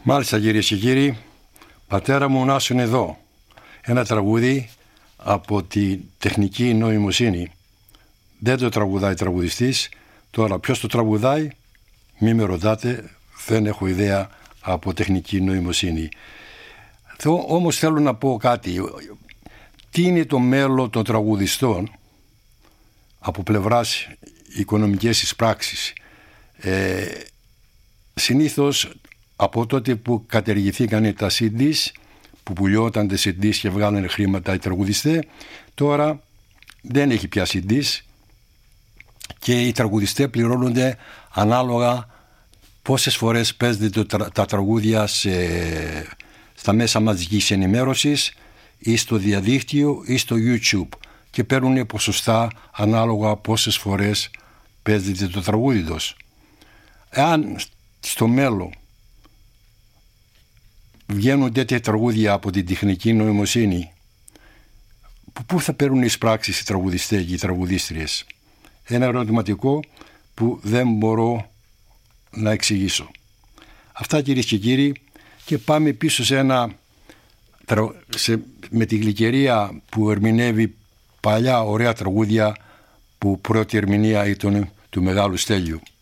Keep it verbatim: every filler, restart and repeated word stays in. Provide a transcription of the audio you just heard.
Μάλιστα, κυρίες και κύριοι, πατέρα μου να είναι εδώ. Ένα τραγούδι από τη τεχνική νοημοσύνη. Δεν το τραγουδάει τραγουδιστής. Τώρα ποιος το τραγουδάει, μη με ρωτάτε, δεν έχω ιδέα από τεχνική νοημοσύνη. Όμως θέλω να πω κάτι. Τι είναι το μέλλον των τραγουδιστών από πλευράς οικονομικές εισπράξεις? Ε, συνήθως από τότε που κατεργηθήκαν τα σι ντι, που πουλιόταν τα σι ντι και βγάλανε χρήματα οι τραγουδιστές, τώρα δεν έχει πια σι ντι και οι τραγουδιστές πληρώνονται ανάλογα πόσες φορές παίζονται τα τραγούδια σε, στα μέσα μαζικής ενημέρωσης ή στο διαδίκτυο ή στο YouTube, και παίρνουν ποσοστά ανάλογα πόσες φορές παίζεται το τραγούδι τους. Εάν στο μέλλον βγαίνουν τέτοια τραγούδια από την τεχνική νοημοσύνη, πού θα παίρνουν οι πράξεις οι τραγουδιστές και οι τραγουδίστριες? Ένα ερωτηματικό που δεν μπορώ να εξηγήσω. Αυτά, κυρίες και κύριοι, και πάμε πίσω σε ένα σε, με τη Γλυκερία που ερμηνεύει παλιά ωραία τραγούδια, που πρώτη ερμηνεία ήταν του Μεγάλου Στέλιου.